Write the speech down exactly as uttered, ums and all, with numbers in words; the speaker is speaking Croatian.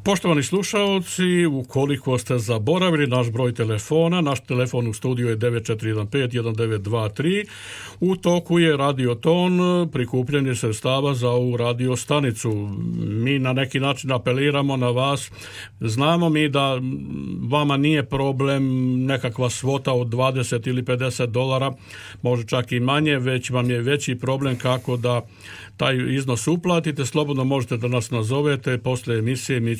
Poštovani slušaoci, ukoliko ste zaboravili naš broj telefona, naš telefon u studiju je devet četiri jedan pet jedan devet dva tri. U toku je radioton, prikupljanje sredstava za ovu radio stanicu. Mi na neki način apeliramo na vas. Znamo mi da vama nije problem nekakva svota od dvadeset ili pedeset dolara, može čak i manje, već vam je veći problem kako da taj iznos uplatite. Slobodno možete da nas nazovete posle emisije, mi